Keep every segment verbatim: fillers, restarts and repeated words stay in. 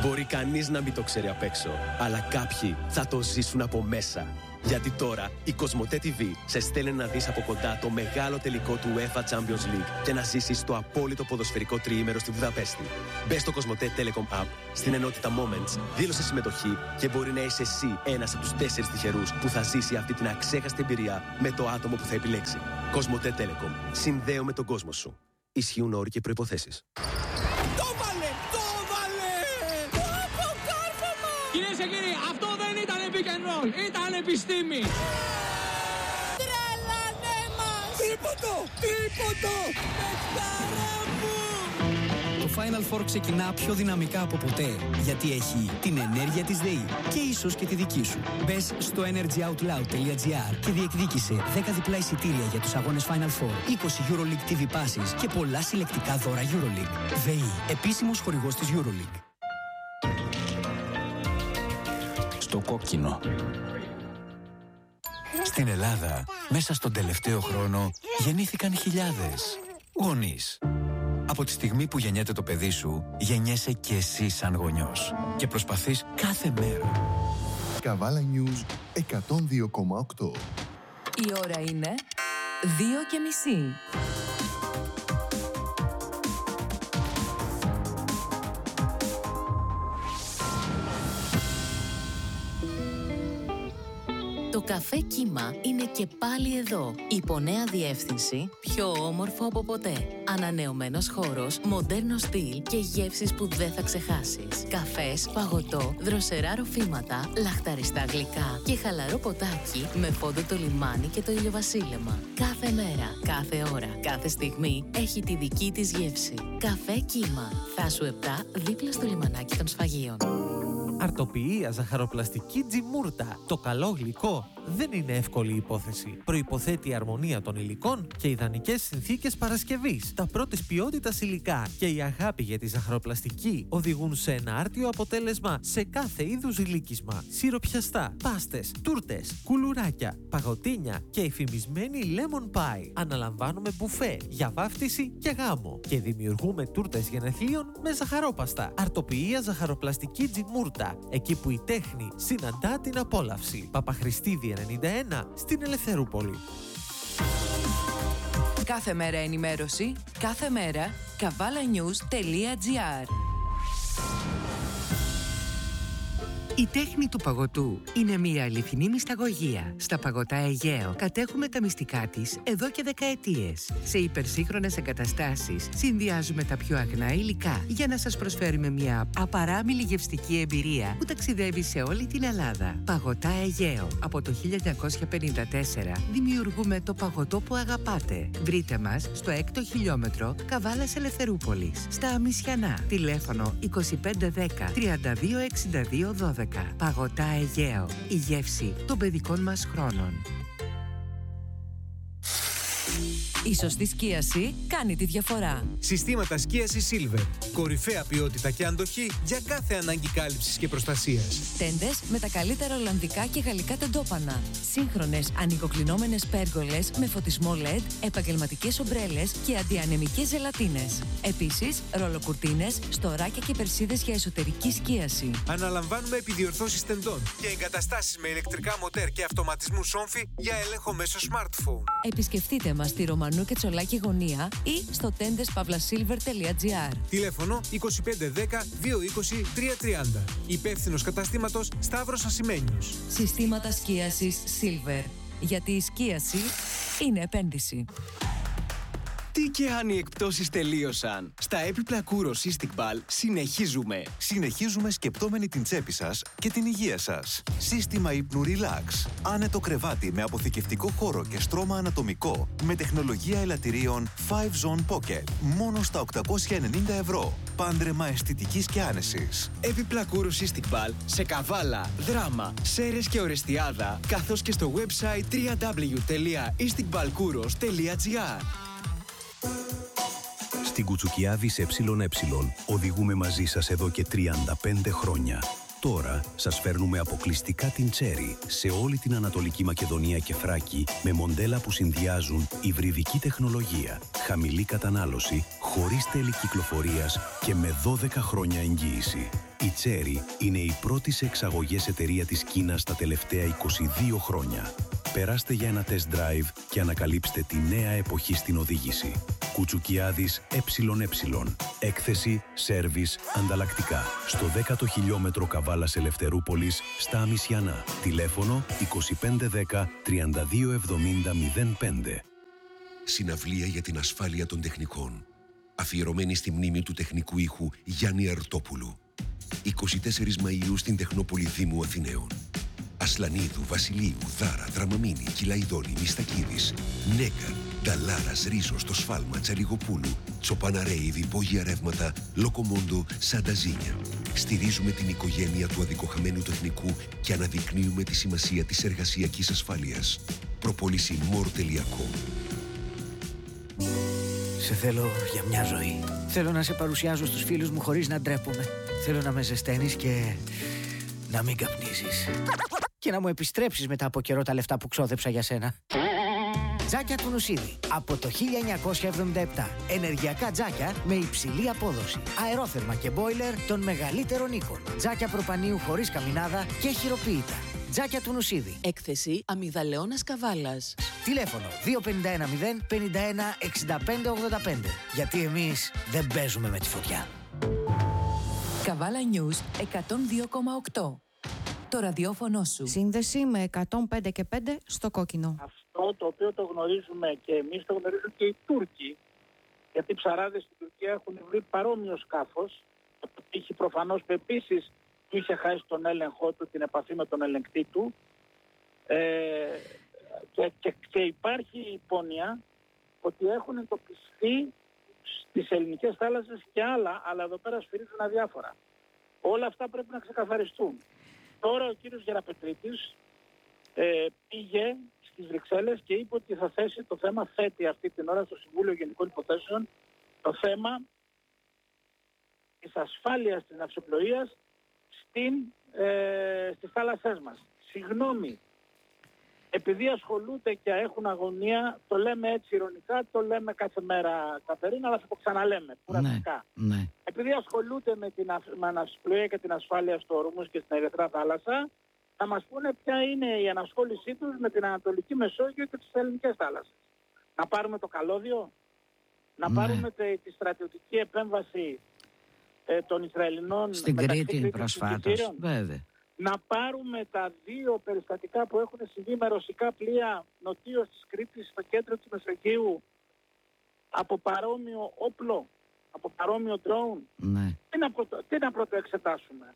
Μπορεί κανείς να μην το ξέρει απ' έξω, αλλά κάποιοι θα το ζήσουν από μέσα. Γιατί τώρα η Κοσμοτέ τι βι σε στέλνει να δεις από κοντά το μεγάλο τελικό του UEFA Champions League και να ζήσεις το απόλυτο ποδοσφαιρικό τριήμερο στη Βουδαπέστη. Μπες στο Κοσμοτέ Telecom App, στην ενότητα Moments, δήλωσε συμμετοχή και μπορεί να είσαι εσύ ένας από τους τέσσερις τυχερούς που θα ζήσει αυτή την αξέχαστη εμπειρία με το άτομο που θα επιλέξει. Κοσμοτέ Telecom. Συνδέω με τον κόσμο σου. Ισχύουν όροι και προϋποθέσεις. Το βάλε! Το βάλε! Το κάρφωμα! Κυρίες και κύριοι, αυτό δεν ήταν pick and roll, ήταν επιστήμη! Τρελανέ μας! Τίποτο! Τίποτο! Παιχτάρα μου! Το Final Four ξεκινά πιο δυναμικά από ποτέ, γιατί έχει την ενέργεια της ΔΕΗ και ίσως και τη δική σου. Μπες στο energyoutloud τελεία gr και διεκδίκησε δέκα διπλά εισιτήρια για τους αγώνες Final Four, είκοσι EuroLeague τι βι Passes και πολλά συλλεκτικά δώρα EuroLeague. ΔΕΗ, επίσημος χορηγός της EuroLeague. Στο κόκκινο. Στην Ελλάδα, μέσα στον τελευταίο χρόνο, γεννήθηκαν χιλιάδες γονείς. Από τη στιγμή που γεννιέται το παιδί σου, γεννιέσαι και εσύ σαν γονιός. Και προσπαθείς κάθε μέρα. Καβάλα News εκατόν δύο κόμμα οκτώ. Η ώρα είναι δύο και μισή. Το καφέ Κύμα είναι και πάλι εδώ. Υπό νέα διεύθυνση, πιο όμορφο από ποτέ. Ανανεωμένος χώρος, μοντέρνο στυλ και γεύσεις που δεν θα ξεχάσεις. Καφές, παγωτό, δροσερά ροφήματα, λαχταριστά γλυκά και χαλαρό ποτάκι με φόντο το λιμάνι και το ηλιοβασίλεμα. Κάθε μέρα, κάθε ώρα, κάθε στιγμή έχει τη δική της γεύση. Καφέ Κύμα. Θάσου επτά, δίπλα στο λιμανάκι των Σφαγείων. Αρτοποιία ζαχαροπλαστική Τζιμούρτα. Το καλό γλυκό δεν είναι εύκολη υπόθεση. Προϋποθέτει αρμονία των υλικών και ιδανικές συνθήκες παρασκευής. Τα πρώτης ποιότητας υλικά και η αγάπη για τη ζαχαροπλαστική οδηγούν σε ένα άρτιο αποτέλεσμα σε κάθε είδους γλύκισμα. Σιροπιαστά, πάστες, τούρτες, κουλουράκια, παγωτίνια και εφημισμένη lemon pie. Αναλαμβάνουμε μπουφέ για βάφτιση και γάμο και δημιουργούμε τούρτες γενεθλίων με ζαχαρόπαστα. Αρτοποιία ζαχαροπλαστική Τζιμούρτα. Εκεί που η τέχνη συναντά την απόλαυση. Παπαχριστίδη ενενήντα ένα στην Ελευθερούπολη. Κάθε μέρα ενημέρωση, κάθε μέρα καβάλα νιους τελεία gr. Η τέχνη του παγωτού είναι μια αληθινή μυσταγωγία. Στα Παγωτά Αιγαίο κατέχουμε τα μυστικά της εδώ και δεκαετίες. Σε υπερσύγχρονες εγκαταστάσεις συνδυάζουμε τα πιο αγνά υλικά για να σας προσφέρουμε μια απαράμιλη γευστική εμπειρία που ταξιδεύει σε όλη την Ελλάδα. Παγωτά Αιγαίο. Από το χίλια εννιακόσια πενήντα τέσσερα δημιουργούμε το παγωτό που αγαπάτε. Βρείτε μας στο έκτο χιλιόμετρο Καβάλας Ελευθερούπολης. Στα Αμισιανά. Τηλέφωνο είκοσι πέντε δέκα τριάντα δύο εξήντα δύο δώδεκα. Παγωτά Αιγαίο. Η γεύση των παιδικών μας χρόνων. Η σωστή σκίαση κάνει τη διαφορά. Συστήματα σκίασης Silver. Κορυφαία ποιότητα και αντοχή για κάθε ανάγκη κάλυψης και προστασίας. Τέντες με τα καλύτερα ολλανδικά και γαλλικά τεντόπανα. Σύγχρονες ανοικοκλεινόμενες πέργολες με φωτισμό ελ ι ντι, επαγγελματικές ομπρέλες και αντιανεμικές ζελατίνες. Επίσης, ρολοκουρτίνες, στοράκια και περσίδες για εσωτερική σκίαση. Αναλαμβάνουμε επιδιορθώσεις τεντών και εγκαταστάσεις με ηλεκτρικά μοτέρ και αυτοματισμού σόμφι για έλεγχο μέσω smartphone. Επισκεφτείτε μας στη Ρωμανού και Τσολάκη γωνία ή στο τέντες παύλα σίλβερ τελεία gr. Τηλέφωνο είκοσι πέντε δέκα διακόσια είκοσι τριακόσια τριάντα. Υπεύθυνος καταστήματος Σταύρος Ασημένιος. Συστήματα σκίασης Silver. Γιατί η σκίαση είναι επένδυση. Τι και αν οι εκπτώσεις τελείωσαν. Στα έπιπλα Kouros Istiqbal συνεχίζουμε. Συνεχίζουμε σκεπτόμενοι την τσέπη σας και την υγεία σας. Σύστημα ύπνου Relax. Άνετο κρεβάτι με αποθηκευτικό χώρο και στρώμα ανατομικό με τεχνολογία ελαττηρίων φάιβ Zone Pocket. Μόνο στα οκτακόσια ενενήντα ευρώ. Πάντρεμα αισθητικής και άνεσης. Έπιπλα Kouros Istiqbal σε Καβάλα, Δράμα, Σέρες και Ορεστιάδα, καθώς και στο website double-u double-u double-u τελεία istiqbalkouros τελεία gr. Στην Κουτσουκιά Β Ε οδηγούμε μαζί σας εδώ και τριάντα πέντε χρόνια. Τώρα σας φέρνουμε αποκλειστικά την Cherry σε όλη την Ανατολική Μακεδονία και Θράκη με μοντέλα που συνδυάζουν υβριδική τεχνολογία, χαμηλή κατανάλωση, χωρίς τέλη κυκλοφορίας και με δώδεκα χρόνια εγγύηση. Η Chery είναι η πρώτη σε εξαγωγές εταιρεία της Κίνας τα τελευταία είκοσι δύο χρόνια. Περάστε για ένα test drive και ανακαλύψτε τη νέα εποχή στην οδήγηση. Κουτσουκιάδης ΕΕ. Έκθεση, σέρβις, ανταλλακτικά. Στο δέκατο χιλιόμετρο Καβάλας Ελευθερούπολης, στα Αμισιανά. Τηλέφωνο είκοσι πέντε δέκα τριάντα δύο εβδομήντα μηδέν πέντε. Συναυλία για την ασφάλεια των τεχνικών. Αφιερωμένη στη μνήμη του τεχνικού ήχου Γιάννη Αρτόπουλου. είκοσι τέσσερις Μαΐου στην Τεχνόπολη Δήμου Αθηναίων. Ασλανίδου, Βασιλείου, Δάρα, Δραμαμίνη, Κυλαϊδόνη, Μιστακίδης, Νέκαν, Νταλάρας, Ρίζος, το Σφάλμα, Τσαλιγοπούλου, Τσοπαναρέιδη, Υπόγεια Ρεύματα, Λοκομόντο, Σανταζίνια. Στηρίζουμε την οικογένεια του αδικοχαμένου τεχνικού και αναδεικνύουμε τη σημασία της εργασιακής ασφάλειας. Προπόληση μορ τελεία κομ. Σε θέλω για μια ζωή. Θέλω να σε παρουσιάζω στους φίλους μου χωρίς να ντρέπομαι. Θέλω να με ζεσταίνεις και να μην καπνίζεις. Και να μου επιστρέψεις μετά από καιρό τα λεφτά που ξόδεψα για σένα. Τζάκια του Νουσίδη. Από το χίλια εννιακόσια εβδομήντα επτά. Ενεργειακά τζάκια με υψηλή απόδοση. Αερόθερμα και μπόιλερ των μεγαλύτερων οίκων. Τζάκια προπανίου χωρίς καμινάδα και χειροποίητα. Τζάκια του Νουσίδη. Έκθεση Αμυγδαλαιώνας Καβάλας. Τηλέφωνο δύο πέντε ένα μηδέν πενήντα ένα εξήντα πέντε ογδόντα πέντε. Γιατί εμείς δεν παίζουμε με τη φωτιά. Καβάλα News εκατόν δύο κόμμα οκτώ. Το ραδιόφωνο σου. Σύνδεση με εκατόν πέντε και πέντε στο κόκκινο. Αυτό το οποίο το γνωρίζουμε και εμείς, το γνωρίζουν και οι Τούρκοι. Γιατί οι ψαράδες στην Τουρκία έχουν βρει παρόμοιο σκάφος. Είχε προφανώς επίσης του είχε χάσει τον έλεγχό του, την επαφή με τον ελεγκτή του. Ε, και, και, και υπάρχει η υπόνοια ότι έχουν εντοπιστεί στις ελληνικές θάλασσες και άλλα, αλλά εδώ πέρα σφυρίζουν αδιάφορα. Όλα αυτά πρέπει να ξεκαθαριστούν. Τώρα ο κύριος Γεραπετρίτης ε, πήγε στις Βρυξέλλες και είπε ότι θα θέσει το θέμα, θέτει αυτή την ώρα στο Συμβούλιο Γενικών Υποθέσεων, το θέμα της ασφάλειας της ναυσιπλοείας στην, ε, στις θάλασσές μας. Συγγνώμη, επειδή ασχολούνται και έχουν αγωνία, το λέμε έτσι ειρωνικά, το λέμε κάθε μέρα, Κατερίνα, αλλά θα το ξαναλέμε, κουραστικά. Ναι, ναι. Επειδή ασχολούνται με την ναυσιπλοεία και την ασφάλεια στο Ορμούς και στην Ερυθρά Θάλασσα, θα μας πούνε ποια είναι η ανασχόλησή τους με την Ανατολική Μεσόγειο και τις ελληνικές θάλασσες. Να πάρουμε το καλώδιο, να ναι. πάρουμε τη, τη στρατιωτική επέμβαση ε, των Ισραηλινών στην Κρήτη προσφάτως, βέβαια. Να πάρουμε τα δύο περιστατικά που έχουν συμβεί με ρωσικά πλοία νοτίως της Κρήτης στο κέντρο της Μεσογείου από παρόμοιο όπλο, από παρόμοιο drone. Ναι. Τι να, πρωτο, τι να πρωτοεξετάσουμε.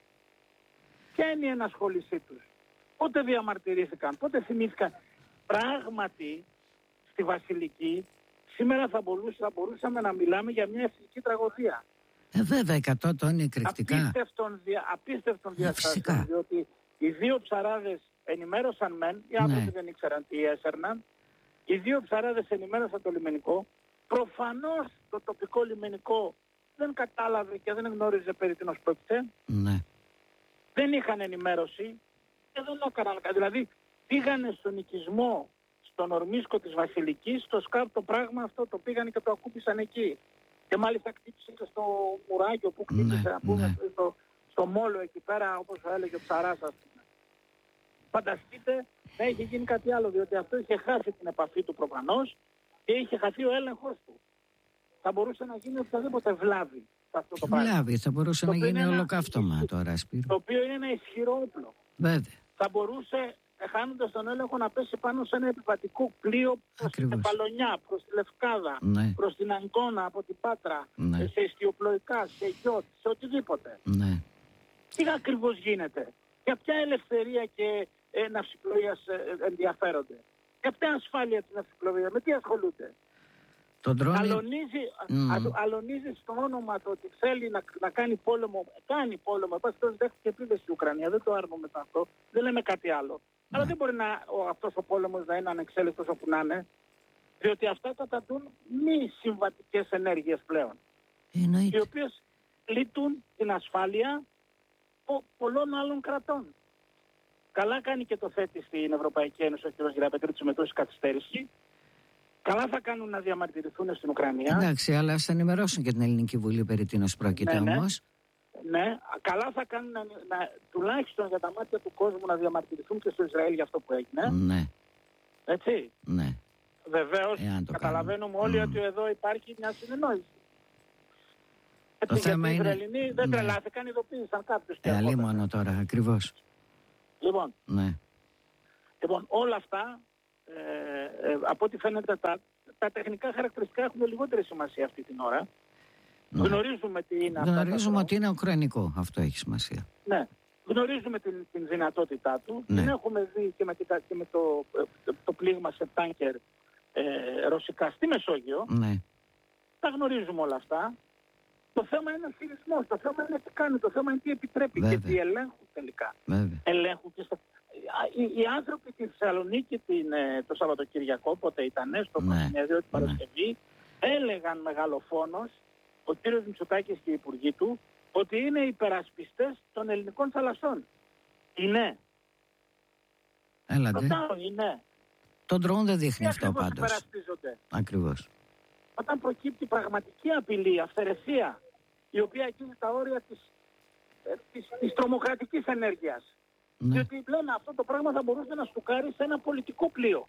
Ποια είναι η ενασχόλησή τους. Πότε διαμαρτυρήθηκαν, πότε θυμήθηκαν. Πράγματι, στη Βασιλική, σήμερα θα, μπορούσα, θα μπορούσαμε να μιλάμε για μια εθνική τραγωδία. Ε, βέβαια, εκατό τόνοι εκρηκτικά. Απίστευτον, δια, απίστευτον διαστάσεων, διότι οι δύο ψαράδες ενημέρωσαν μεν, οι άνθρωποι ναι. δεν ήξεραν τι έσερναν, οι δύο ψαράδες ενημέρωσαν το λιμενικό, προφανώς το τοπικό λιμενικό δεν κατάλαβε και δεν γνώριζε περί τίνος πρόκειται, ναι. δεν είχαν ενημέρωση και δεν έκαναν, δηλαδή πήγανε στον οικισμό, στον ορμίσκο της Βασιλικής, στο σκάπ το πράγμα αυτό το πήγανε και το ακούμπησαν εκεί. Και μάλιστα χτύπησε και στο μουράγιο που χτύπησε, ναι, να πούμε, ναι. στο, στο μόλο εκεί πέρα, όπως έλεγε ο ψαράς, ας πούμε. Φανταστείτε να είχε γίνει κάτι άλλο, διότι αυτό είχε χάσει την επαφή του προφανώς και είχε χαθεί ο έλεγχος του. Θα μπορούσε να γίνει οποιαδήποτε βλάβη σε αυτό το πράγμα. Βλάβη, θα μπορούσε το να γίνει ολοκαύτωμα ένα... τώρα, Σπύρο. Το οποίο είναι ένα ισχυρό όπλο. Βέβαια. Θα μπορούσε, χάνοντας τον έλεγχο, να πέσει πάνω σε ένα επιβατικό πλοίο προς την Επαλονιά, προς τη Λευκάδα, ναι. προς την Αγκώνα, από την Πάτρα, ναι. σε ιστιοπλοϊκά, σε γιότ, σε οτιδήποτε. Ναι. Τι ακριβώς γίνεται. Για ποια ελευθερία και ε, ναυσιπλοείας ε, ενδιαφέρονται. Για ποια ασφάλεια της ναυσιπλοείας, με τι ασχολούνται. Τρώνε... Αλωνίζει, mm. α, αλωνίζει στο όνομα το ότι θέλει να, να κάνει πόλεμο, κάνει πόλεμο, πας τόσο δέχτηκε επίδεση στην Ουκρανία, δεν το άρνουμε αυτό, δεν λέμε κάτι άλλο. Mm. Αλλά δεν μπορεί να, ο, αυτός ο πόλεμος να είναι ανεξέλεκτος όπου να είναι, διότι αυτά κατατούν μη συμβατικές ενέργειες πλέον, Εννοείται. οι οποίες λύτουν την ασφάλεια πο, πολλών άλλων κρατών. Καλά κάνει και το θέτει στην Ευρωπαϊκή Ένωση ο κ. Γεραπετρίτης με τόση καθυστέρηση. Καλά θα κάνουν να διαμαρτυρηθούν στην Ουκρανία. Εντάξει, αλλά ας ενημερώσουν και την Ελληνική Βουλή περί τίνος πρόκειται, ναι, ναι. όμως. Ναι, καλά θα κάνουν να, να, τουλάχιστον για τα μάτια του κόσμου να διαμαρτυρηθούν και στο Ισραήλ για αυτό που έγινε. Ναι. Έτσι. Ναι. Βεβαίως, καταλαβαίνουμε όλοι mm. ότι εδώ υπάρχει μια συνεννόηση. Έτσι, γιατί οι Ισραηλινοί δεν ναι. τρελάθηκαν, ειδοποίησαν κάποιους. Ε, αλλή μόνο τώρα, ακριβώς. Λοιπόν, ναι. λοιπόν, όλα αυτά, ε, ε, από ό,τι φαίνεται, τα, τα τεχνικά χαρακτηριστικά έχουν λιγότερη σημασία αυτή την ώρα. Ναι. Γνωρίζουμε τι είναι αυτό. Γνωρίζουμε ότι είναι ουκρανικό, αυτό έχει σημασία. Ναι. Γνωρίζουμε την, την δυνατότητά του. Ναι. Την έχουμε δει και με, και με το, το, το πλήγμα σε τάνκερ ε, ρωσικά στη Μεσόγειο. Ναι. Τα γνωρίζουμε όλα αυτά. Το θέμα είναι ο χειρισμός, το θέμα είναι τι κάνει, το θέμα είναι τι επιτρέπει. Βέβαια. Και τι ελέγχουν τελικά. Βέβαια. Ελέγχουν και στο... οι, οι άνθρωποι στη Θεσσαλονίκη την, το Σαββατοκυριακό, πότε ήταν, στο ναι. συνέδριο την Παρασκευή, ναι. έλεγαν μεγαλοφόνος ο κύριος Μητσοτάκης και οι υπουργοί του ότι είναι υπερασπιστές των ελληνικών θαλασσών. Είναι. Έλατε. Ρωτάω, είναι. Το ντρόουν δεν δείχνει αυτό πάντως. Υπερασπίζονται. Ακριβώς. Όταν προκύπτει πραγματική απειλή, αυθαιρεσία, η οποία αγγίζει τα όρια της, της, της τρομοκρατικής ενέργειας. Ναι. Διότι λένε αυτό το πράγμα θα μπορούσε να στουκάρει σε ένα πολιτικό πλοίο.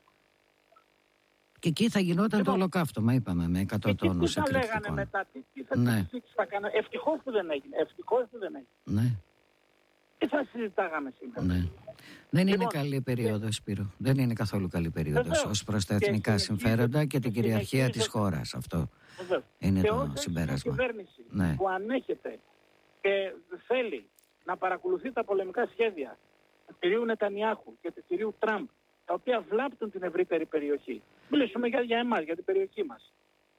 Και εκεί θα γινόταν λοιπόν, το ολοκαύτωμα, είπαμε, με εκατό τόνους εκρηκτικών. Τι θα λέγανε μετά, τι, τι θα, ναι. τι θα κάνανε. Ευτυχώς που δεν έγινε, ευτυχώς που δεν έγινε. Ναι. Τι θα συζητάγαμε σήμερα. Ναι. Δεν είναι λοιπόν, καλή περίοδος, Σπύρο. Δεν είναι καθόλου καλή περίοδος ως προς τα εθνικά συμφέροντα και την κυριαρχία της χώρας. Αυτό βεβαίως. Είναι και το συμπέρασμα. Η κυβέρνηση ναι. που ανέχεται και θέλει να παρακολουθεί τα πολεμικά σχέδια του κυρίου Νετανιάχου και του κυρίου Τραμπ, τα οποία βλάπτουν την ευρύτερη περιοχή. Μιλήσουμε για, για εμάς, για την περιοχή μας.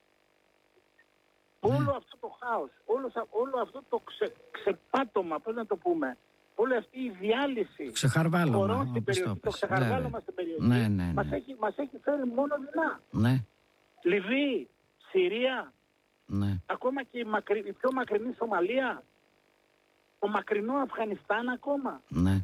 Ναι. Όλο αυτό το χάος, όλο, όλο αυτό το ξε, ξεπάτωμα, πώς να το πούμε, όλη αυτή η διάλυση ξεχαρβάλωμα, στην περιοχή, το ξεχαρβάλωμα στην περιοχή, ναι, ναι, ναι. Μας, έχει, μας έχει φέρει μόνο δεινά. Ναι. Λιβύη, Συρία, ναι. ακόμα και η, μακρι, η πιο μακρινή Σομαλία, το μακρινό Αφγανιστάν ακόμα. Ναι.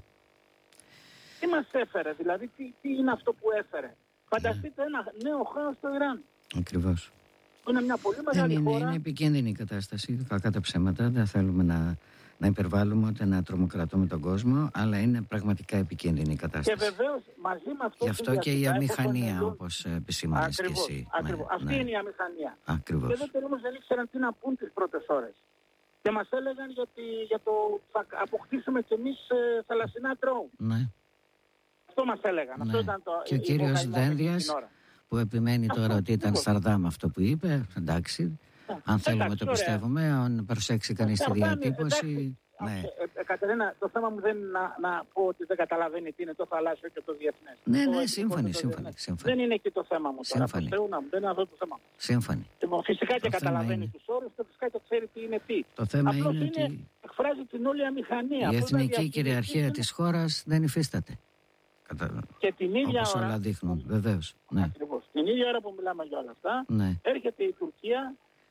Τι μας έφερε, δηλαδή, τι, τι είναι αυτό που έφερε. Φανταστείτε ναι. ένα νέο χάος στο Ιράν. Ακριβώς. Είναι μια πολύ μεγάλη είναι, χώρα. Είναι επικίνδυνη η κατάσταση, κακά τα ψέματα, δεν θέλουμε να... να υπερβάλλουμε ούτε να τρομοκρατούμε τον κόσμο, αλλά είναι πραγματικά επικίνδυνη η κατάσταση. Και βεβαίως μαζί με αυτό. Γι' αυτό και η αμηχανία, όπως επισήμανες και εσύ. Ακριβώς. Ναι, αυτή ναι. είναι η αμηχανία. Ακριβώς. Και δεν περίμενε, δεν ήξεραν τι να πούν τις πρώτες ώρες. Και μας έλεγαν γιατί, για το θα αποκτήσουμε κι εμείς ε, θαλασσινά ντρόουν. Ναι. Αυτό μας έλεγαν. Ναι. Αυτό ήταν το, και ο κύριος Δένδιας, που επιμένει τώρα αυτό, ότι ήταν Σαρδάμ αυτό που είπε, εντάξει. Αν θέλουμε εντάξει, το πιστεύουμε, ωραία. Αν προσέξει κανείς τη διατύπωση. Ναι. Ε, ε, Κατερίνα, το θέμα μου δεν είναι να, να πω ότι δεν καταλαβαίνει τι είναι το θαλάσσιο και το διεθνές. Ναι, ναι, σύμφωνοι, σύμφωνοι. Δεν είναι και το θέμα μου τώρα. Σύμφωνοι. Θεούνα μου, δεν είναι αυτό το θέμα μου. Σύμφωνοι. Λοιπόν, φυσικά το και καταλαβαίνει είναι... τους όρους και φυσικά και ξέρει τι είναι τι. Το θέμα απλώς είναι, είναι ότι εκφράζει την όλη αμηχανία. Η εθνική κυριαρχία είναι... της χώρας δεν υφίσταται. Κατα... Και την ίδια όπως ώρα. Όλα δείχνουν, βεβαίως. Ναι. Ακριβώς. Την ίδια ώρα που μιλάμε για όλα αυτά, ναι. έρχεται η Τουρκία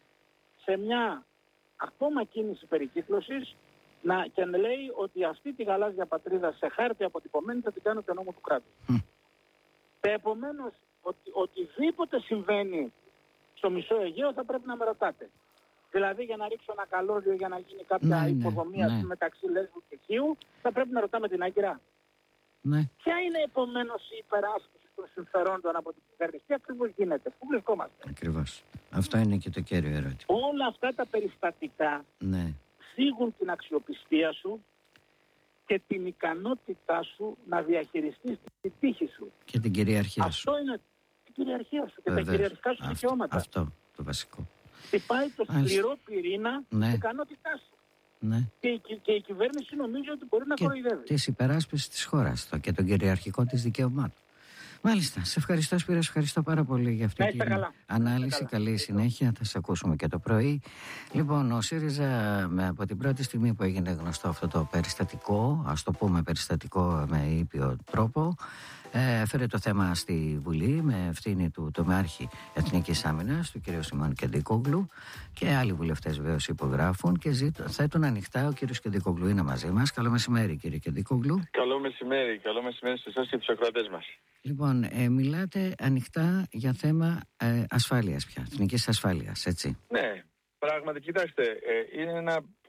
σε μια ακόμα κίνηση περικύκλωσης να, και λέει ότι αυτή τη γαλάζια πατρίδα σε χάρτη αποτυπωμένη θα την κάνω το νόμο του κράτους. Mm. Και επομένως, ότι, οτιδήποτε συμβαίνει στο μισό Αιγαίο θα πρέπει να με ρωτάτε. Δηλαδή για να ρίξω ένα καλώδιο, για να γίνει κάποια ναι, υποδομία ναι, ναι. μεταξύ Λέσβου και Χίου, θα πρέπει να ρωτάμε την Άγκυρα. Ναι. Ποια είναι επομένως η υπεράσπιση των συμφερόντων από την κυβέρνηση, τι ακριβώς γίνεται, πού βρισκόμαστε. Ακριβώς. Αυτό είναι και το κέριο ερώτημα. Όλα αυτά τα περιστατικά ναι. θίγουν την αξιοπιστία σου και την ικανότητά σου να διαχειριστείς την τύχη σου. Και την κυριαρχία αυτό σου. Αυτό είναι η κυριαρχία σου και Βεβαίως. τα κυριαρχικά σου αυτό, δικαιώματα. Αυτό το βασικό. Χτυπάει το σκληρό πυρήνα ναι. της ικανότητάς σου. Ναι. Και, η, και η κυβέρνηση νομίζει ότι μπορεί να και κοροϊδεύει. Της υπεράσπισης της χώρας και των κυριαρχικών της δικαιωμάτων. Μάλιστα. Σε ευχαριστώ, Σπύρο. Σε ευχαριστώ πάρα πολύ για αυτή την καλά. ανάλυση. Καλά. Καλή συνέχεια. Θα σε ακούσουμε και το πρωί. Λοιπόν, ο ΣΥΡΙΖΑ από την πρώτη στιγμή που έγινε γνωστό αυτό το περιστατικό, ας το πούμε περιστατικό με ήπιο τρόπο, έφερε το θέμα στη Βουλή με ευθύνη του τομεάρχη Εθνικής Άμυνας, του κ. Σιμών Κεντικόγλου, και άλλοι βουλευτές βέβαιως υπογράφουν και ζήτω, θέτουν ανοιχτά. Ο κ. Κεντικόγλου είναι μαζί μας. Καλό μεσημέρι, κ. Κεντικόγλου. Καλό μεσημέρι, καλό μεσημέρι σε εσάς και τους ακροατές μας. Λοιπόν, ε, μιλάτε ανοιχτά για θέμα ε, ασφάλειας πια, εθνικής ασφάλειας, έτσι. Ναι, πράγματι, κοιτάξτε, ε, είναι ένα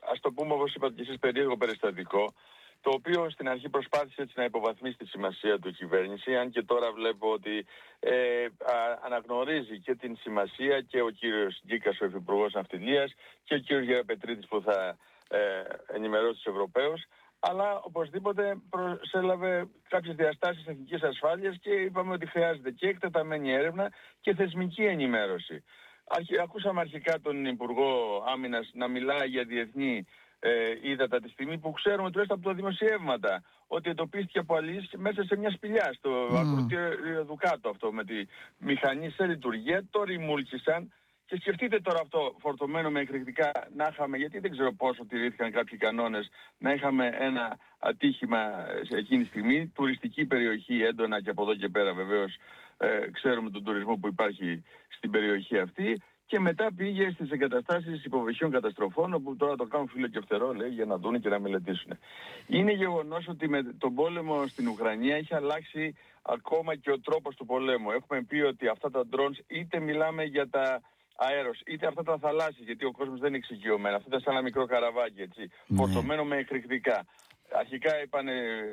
ας το πούμε όπως είπατε και εσείς, περίεργο περιστατικό, το οποίο στην αρχή προσπάθησε έτσι να υποβαθμίσει τη σημασία του η κυβέρνηση, αν και τώρα βλέπω ότι ε, α, αναγνωρίζει και την σημασία και ο κύριος Γκίκας, ο Υφυπουργός Ναυτιλίας, και ο κύριος Γεραπετρίτης που θα ε, ενημερώσει τους Ευρωπαίους, αλλά οπωσδήποτε προσέλαβε κάποιες διαστάσεις εθνικής ασφάλειας και είπαμε ότι χρειάζεται και εκτεταμένη έρευνα και θεσμική ενημέρωση. Ακούσαμε αρχικά τον Υπουργό Άμυνας να μιλάει για διεθνή ε, ύδατα τη στιγμή που ξέρουμε τουλάχιστον από τα δημοσιεύματα ότι εντοπίστηκε από αλληλείς μέσα σε μια σπηλιά στο mm. ακροτήριο του κάτω αυτό με τη μηχανή σε λειτουργία, το ρημούλκησαν. Και σκεφτείτε τώρα αυτό φορτωμένο με εκρηκτικά να είχαμε, γιατί δεν ξέρω πόσο τηρήθηκαν κάποιοι κανόνες, να είχαμε ένα ατύχημα σε εκείνη τη στιγμή, τουριστική περιοχή έντονα και από εδώ και πέρα βεβαίως ε, ξέρουμε τον τουρισμό που υπάρχει στην περιοχή αυτή, και μετά πήγε στις εγκαταστάσεις υποβρυχίων καταστροφών, όπου τώρα το κάνουν φίλο και φτερό, λέει, για να δουν και να μελετήσουν. Είναι γεγονός ότι με τον πόλεμο στην Ουκρανία έχει αλλάξει ακόμα και ο τρόπος του πολέμου. Έχουμε πει ότι αυτά τα drones, είτε μιλάμε για τα αέρος, είτε αυτά τα θαλάσσια, γιατί ο κόσμος δεν είναι εξοικειωμένο. Αυτό ήταν σαν ένα μικρό καραβάκι, έτσι, φορτωμένο με εκρηκτικά. Αρχικά είπαν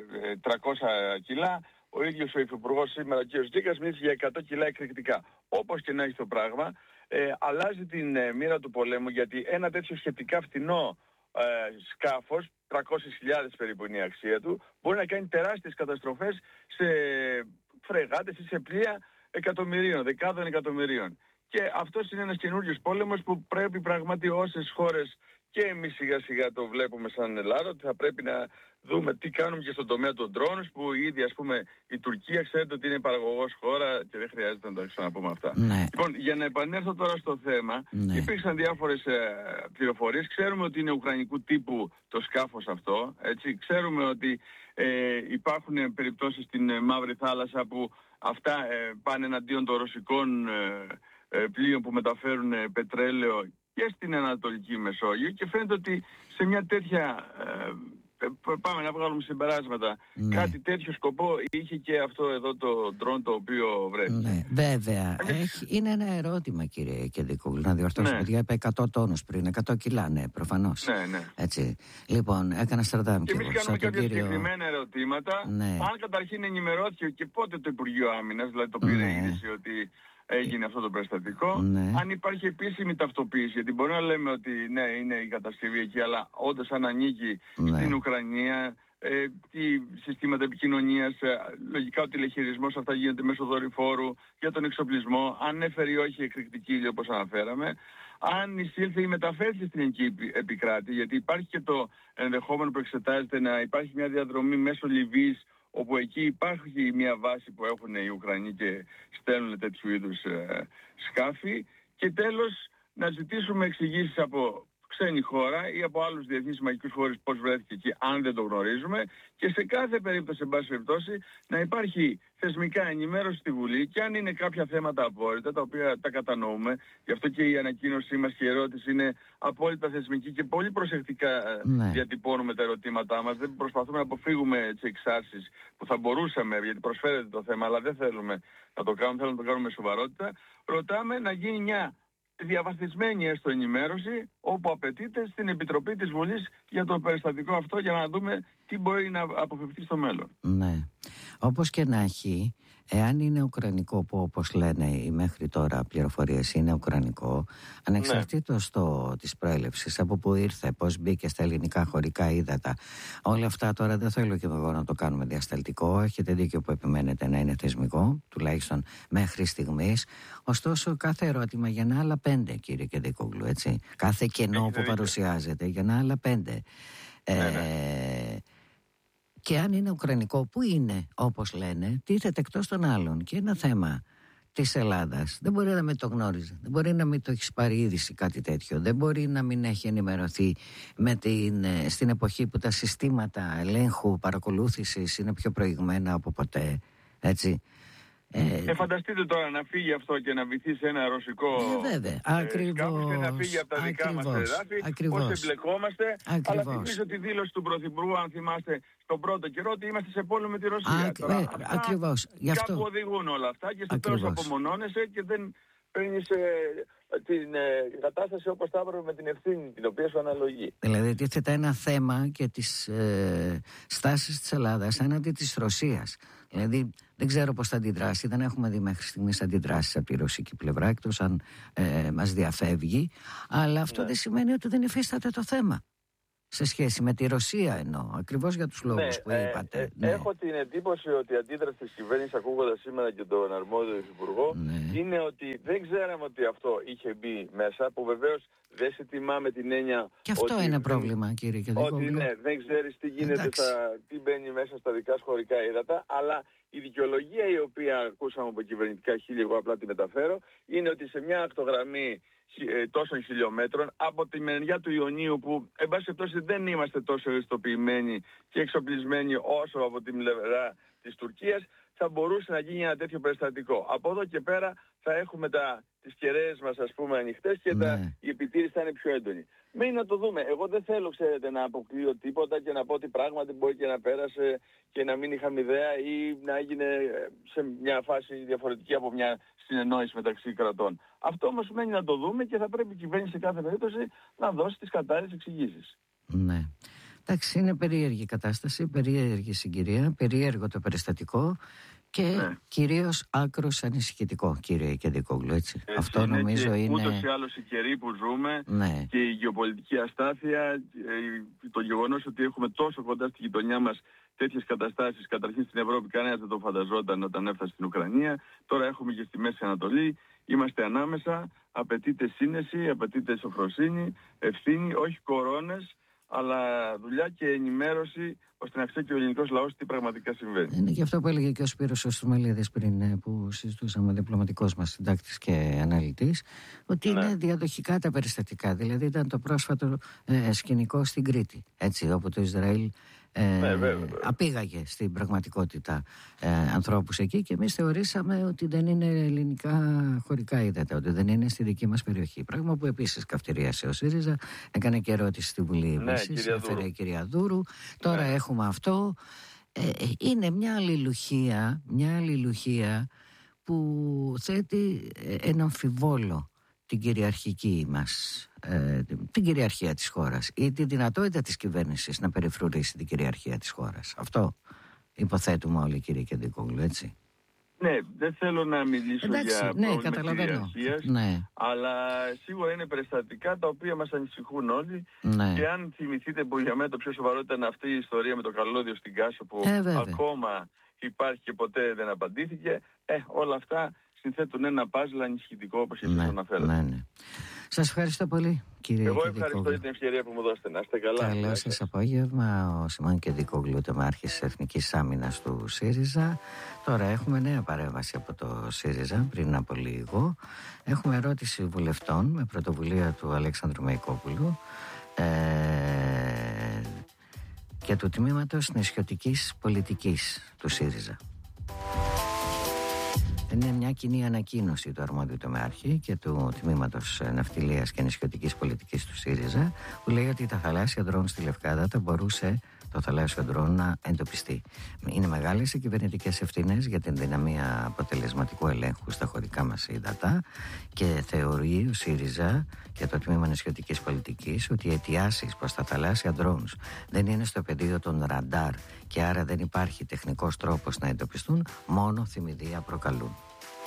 τριακόσια κιλά, ο ίδιος ο Υφυπουργός σήμερα, ο κ. Γκίκας, μίλησε για εκατό κιλά εκρηκτικά. Όπως και να έχει το πράγμα, ε, αλλάζει την ε, μοίρα του πολέμου, γιατί ένα τέτοιο σχετικά φθηνό ε, σκάφος, τριακόσιες χιλιάδες περίπου είναι η αξία του, μπορεί να κάνει τεράστιες καταστροφές σε φρεγάτες ή σε πλοία εκατομμυρίων, δεκάδων εκατομμυρίων. Και αυτός είναι ένας καινούριος πόλεμος που πρέπει πραγματικά όσες χώρες, και εμείς σιγά σιγά το βλέπουμε σαν Ελλάδα, ότι θα πρέπει να δούμε τι κάνουμε και στον τομέα των drones, που ήδη ας πούμε η Τουρκία ξέρετε ότι είναι παραγωγός χώρα και δεν χρειάζεται να τα ξαναπούμε αυτά. Ναι. Λοιπόν, για να επανέλθω τώρα στο θέμα, ναι. υπήρξαν διάφορες ε, πληροφορίες. Ξέρουμε ότι είναι ουκρανικού τύπου το σκάφος αυτό, έτσι. Ξέρουμε ότι ε, υπάρχουν περιπτώσεις στην ε, Μαύρη Θάλασσα που αυτά ε, πάνε εναντίον των ρωσικών ε, ε, πλοίων που μεταφέρουν ε, πετρέλαιο και στην Ανατολική Μεσόγειο, και φαίνεται ότι σε μια τέτοια, ε, πάμε να βγάλουμε συμπεράσματα, ναι. κάτι τέτοιο σκοπό είχε και αυτό εδώ το ντρόν το οποίο βρέθηκε. Ναι, βέβαια. Έχει, είναι ένα ερώτημα, κύριε Κεντικούλου, να διορθώσουμε. Ναι. Είπα εκατό τόνους πριν, εκατό κιλά, ναι, προφανώς. Ναι, ναι. Έτσι. Λοιπόν, έκανα στρατάμι και εμείς κάνουμε κάποια κύριο... συγκεκριμένα ερωτήματα. Ναι. Αν καταρχήν ενημερώθηκε και πότε το Υπουργείο Άμυνας, δηλαδή το πήρε ναι. είδηση ότι έγινε αυτό το περιστατικό. Ναι. Αν υπάρχει επίσημη ταυτοποίηση, γιατί μπορεί να λέμε ότι ναι, είναι η κατασκευή εκεί, αλλά όντως αν ανήκει ναι. στην Ουκρανία, ε, τι συστήματα επικοινωνίας, ε, λογικά ο τηλεχειρισμός αυτά γίνεται μέσω δορυφόρου για τον εξοπλισμό, αν έφερε ή όχι εκρηκτική ύλη όπως αναφέραμε, αν εισήλθε ή μεταφέρθηκε στην εκεί επικράτη, γιατί υπάρχει και το ενδεχόμενο που εξετάζεται να υπάρχει μια διαδρομή μέσω Λιβύης, όπου εκεί υπάρχει μια βάση που έχουν οι Ουκρανοί και στέλνουν τέτοιου είδους ε, σκάφη. Και τέλος, να ζητήσουμε εξηγήσεις από ξένη χώρα ή από άλλους διεθνείς συμμαχικούς χώρες πώς βρέθηκε εκεί, αν δεν το γνωρίζουμε. Και σε κάθε περίπτωση, εν πάση περιπτώσει, να υπάρχει θεσμικά ενημέρωση στη Βουλή, και αν είναι κάποια θέματα απόρριτα, τα οποία τα κατανοούμε, γι' αυτό και η ανακοίνωσή μας και η ερώτηση είναι απόλυτα θεσμική και πολύ προσεκτικά ναι. διατυπώνουμε τα ερωτήματά μας. Δεν προσπαθούμε να αποφύγουμε τις εξάρσεις που θα μπορούσαμε, γιατί προσφέρεται το θέμα, αλλά δεν θέλουμε να το κάνουμε, θέλουμε να το κάνουμε με σοβαρότητα. Ρωτάμε να γίνει μια διαβαθμισμένη έστω ενημέρωση, όπου απαιτείται, στην Επιτροπή της Βουλής για το περιστατικό αυτό, για να δούμε τι μπορεί να αποφευθεί στο μέλλον. Ναι. Όπως και να έχει, εάν είναι ουκρανικό, που όπως λένε οι μέχρι τώρα πληροφορίες είναι ουκρανικό, ανεξαρτήτως το, της προέλευσης, από που ήρθε, πώς μπήκε στα ελληνικά χωρικά ύδατα, όλα αυτά τώρα δεν θέλω και εγώ να το κάνουμε διασταλτικό. Έχετε δίκιο που επιμένετε να είναι θεσμικό, τουλάχιστον μέχρι στιγμής. Ωστόσο, κάθε ερώτημα για να άλλα πέντε, κύριε Κεντικούλου, έτσι. Κάθε κενό που παρουσιάζεται για να άλλα πέντε. Ε, ναι, ναι. Και αν είναι ουκρανικό, που είναι, όπως λένε, τίθεται εκτός των άλλων. Και ένα θέμα της Ελλάδας δεν μπορεί να μην το γνώριζε, δεν μπορεί να μην το έχει πάρει είδηση κάτι τέτοιο, δεν μπορεί να μην έχει ενημερωθεί με την, στην εποχή που τα συστήματα ελέγχου, παρακολούθησης είναι πιο προηγμένα από ποτέ, έτσι. Ε, ε, φανταστείτε τώρα να φύγει αυτό και να βυθεί σε ένα ρωσικό ε, βέβαια, ακριβώς, και να φύγει από τα δικά μας εδάφη, πώς εμπλεκόμαστε. Αλλά θυμίζω τη δήλωση του Πρωθυπουργού, αν θυμάστε, στον πρώτο καιρό, ότι είμαστε σε πόλεμο με τη Ρωσία. Α, τώρα, ε, αυτά ακριβώς. Γι' αυτό... Κάπου οδηγούν όλα αυτά και στο τέλος απομονώνεσαι και δεν παίρνεις ε, την ε, κατάσταση όπως θα έπρεπε με την ευθύνη την οποία σου αναλογεί. Δηλαδή τίθεται ένα θέμα και τις ε, στάσεις της Ελλάδας έναντι της Ρωσίας. Δηλαδή δεν ξέρω πώς θα αντιδράσει, δεν έχουμε δει μέχρι στιγμής αντιδράσεις από τη ρωσική πλευρά, εκτός αν ε, μας διαφεύγει, αλλά αυτό ναι. δεν σημαίνει ότι δεν υφίσταται το θέμα. Σε σχέση με τη Ρωσία εννοώ, ακριβώς για τους λόγους ναι, που είπατε. Ε, ε, ναι. Έχω την εντύπωση ότι η αντίδραση της κυβέρνησης, ακούγοντας σήμερα και τον αρμόδιο υπουργό, ναι. είναι ότι δεν ξέραμε ότι αυτό είχε μπει μέσα, που βεβαίως δεν σε τιμά με την έννοια. Και αυτό ότι, είναι πρόβλημα, κύριε Κεντρικόγλου. Ότι ναι, δεν ξέρεις τι γίνεται, στα, τι μπαίνει μέσα στα δικά σου χωρικά ύδατα, αλλά η δικαιολογία η οποία ακούσαμε από κυβερνητικά χείλη, εγώ απλά τη μεταφέρω, είναι ότι σε μια ακτογραμμή τόσων χιλιόμετρων από τη μεριά του Ιωνίου, που εν πάση περιπτώσει δεν είμαστε τόσο ευαισθητοποιημένοι και εξοπλισμένοι όσο από τη πλευρά της Τουρκίας, θα μπορούσε να γίνει ένα τέτοιο περιστατικό. Από εδώ και πέρα θα έχουμε τα, τις κεραίες μας, ας πούμε, ανοιχτές και ναι. τα, η επιτήρηση θα είναι πιο έντονη. Μένει να το δούμε. Εγώ δεν θέλω, ξέρετε, να αποκλείω τίποτα και να πω ότι πράγματι μπορεί και να πέρασε και να μην είχαμε ιδέα ή να έγινε σε μια φάση διαφορετική από μια συνεννόηση μεταξύ κρατών. Αυτό όμως μένει να το δούμε και θα πρέπει η κυβέρνηση σε κάθε περίπτωση να δώσει τις κατάλληλες εξηγήσεις. Ναι. Εντάξει, είναι περίεργη η κατάσταση, περίεργη συγκυρία, περίεργο το περιστατικό και ναι. κυρίως άκρος ανησυχητικό, κύριε Κεντρικόγλου, έτσι. έτσι. Αυτό είναι νομίζω και είναι... Ούτως ή άλλως οι καιροί που ζούμε ναι. και η γεωπολιτική αστάθεια, το γεγονός ότι έχουμε τόσο κοντά στη γειτονιά μας τέτοιες καταστάσεις, καταρχήν στην Ευρώπη κανένας δεν το φανταζόταν όταν έφτασε στην Ουκρανία, τώρα έχουμε και στη Μέση Ανατολή, είμαστε ανάμεσα, απαιτείται σύνεση, απαιτείται σοφροσύνη, ευθύνη, όχι κορώνες, αλλά δουλειά και ενημέρωση ώστε να ξέρει και ο ελληνικός λαός τι πραγματικά συμβαίνει. Είναι και αυτό που έλεγε και ο Σπύρος ο Στρουμαλίδης πριν, που συζητούσαμε, ο διπλωματικός μας συντάκτης και αναλυτής, ότι ναι. είναι διαδοχικά τα περιστατικά. Δηλαδή ήταν το πρόσφατο ε, σκηνικό στην Κρήτη, έτσι, όπου το Ισραήλ ε, ναι, βέβαια. απήγαγε στην πραγματικότητα ε, ανθρώπους εκεί και εμείς θεωρήσαμε ότι δεν είναι ελληνικά χωρικά ύδατα, ότι δεν είναι στη δική μας περιοχή. Πράγμα που επίσης καυτηρίασε ο ΣΥΡΙΖΑ, έκανε και ερώτηση στη Βουλή ναι, επίσης, έφερε η κυρία Δούρου. Τώρα ναι. έχουμε αυτό. Ε, είναι μια αλληλουχία, μια αλληλουχία που θέτει ένα αμφιβόλο την κυριαρχική μας, ε, την κυριαρχία της χώρας ή τη δυνατότητα της κυβέρνησης να περιφρουρήσει την κυριαρχία της χώρας. Αυτό υποθέτουμε όλοι, κύριε Κεντρικόγλου, έτσι. Ναι, δεν θέλω να μιλήσω εντάξει, για ναι, πρόβλημα κυριαρχίας, ναι. αλλά σίγουρα είναι περιστατικά τα οποία μας ανησυχούν όλοι ναι. και αν θυμηθείτε που για μένα το πιο σοβαρό ήταν αυτή η ιστορία με το καλώδιο στην Κάσο που ε, ακόμα υπάρχει και ποτέ δεν απαντήθηκε, ε, όλα αυτά συνθέτουν ένα πάζλ ανησυχητικό όπως εσείς ναι, αναφέρατε. Ναι, ναι. Σας ευχαριστώ πολύ, κύριε Εγώ Κεντρικόγλου. ευχαριστώ για την ευκαιρία που μου δώσετε. Να είστε καλά. Καλό σας απόγευμα. Ο Σιμών Κεντρικόγλου, τεμάρχης της Εθνικής Άμυνας του ΣΥΡΙΖΑ. Τώρα έχουμε νέα παρέμβαση από το ΣΥΡΙΖΑ πριν από λίγο. Έχουμε ερώτηση βουλευτών με πρωτοβουλία του Αλέξανδρου Μεϊκόπουλου ε, και του τμήματος νησιωτικής πολιτικής του ΣΥΡΙΖΑ. Είναι μια κοινή ανακοίνωση του αρμόδιου τομεάρχη και του τμήματος ναυτιλίας και νησιωτικής πολιτικής του ΣΥΡΙΖΑ, που λέει ότι τα θαλάσσια ντρόουν στη Λευκάδα θα μπορούσε το θαλάσσιο ντρόουν να εντοπιστεί. Είναι μεγάλες οι κυβερνητικές ευθύνες για την δυναμία αποτελεσματικού ελέγχου στα χωρικά μας ύδατα και θεωρεί ο ΣΥΡΙΖΑ και το τμήμα νησιωτικής πολιτικής ότι οι αιτιάσεις προς τα θαλάσσια ντρόουν δεν είναι στο πεδίο των ραντάρ και άρα δεν υπάρχει τεχνικός τρόπος να εντοπιστούν, μόνο θυμηδία προκαλούν.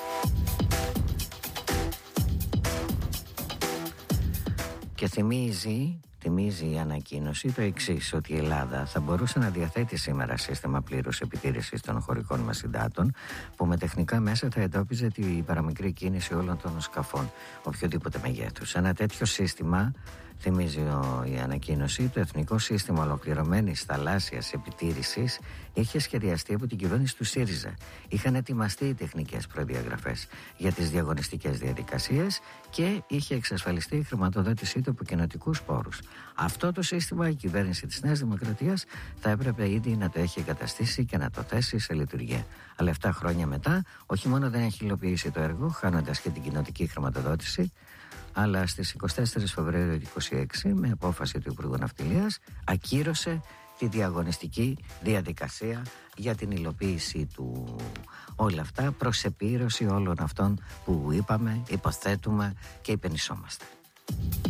Και θυμίζει, θυμίζει η ανακοίνωση το εξής, ότι η Ελλάδα θα μπορούσε να διαθέτει σήμερα σύστημα πλήρους επιτήρησης των χωρικών μας υδάτων, που με τεχνικά μέσα θα εντόπιζε την παραμικρή κίνηση όλων των σκαφών, οποιοδήποτε μεγέθους. Ένα τέτοιο σύστημα, θυμίζει η ανακοίνωση, το Εθνικό Σύστημα Ολοκληρωμένης Θαλάσσιας Επιτήρησης είχε σχεδιαστεί από την κυβέρνηση του ΣΥΡΙΖΑ. Είχαν ετοιμαστεί οι τεχνικές προδιαγραφές για τις διαγωνιστικές διαδικασίες και είχε εξασφαλιστεί η χρηματοδότησή του από κοινοτικούς πόρους. Αυτό το σύστημα η κυβέρνηση της Νέας Δημοκρατίας θα έπρεπε ήδη να το έχει εγκαταστήσει και να το θέσει σε λειτουργία. Αλλά εφτά χρόνια μετά, όχι μόνο δεν έχει υλοποιήσει το έργο, χάνοντας και την κοινοτική χρηματοδότηση, αλλά στις εικοστή τέταρτη Φεβρουαρίου του είκοσι έξι, με απόφαση του Υπουργού Ναυτιλίας, ακύρωσε τη διαγωνιστική διαδικασία για την υλοποίηση του. Όλα αυτά προς επίρρωση όλων αυτών που είπαμε, υποθέτουμε και υπενισόμαστε.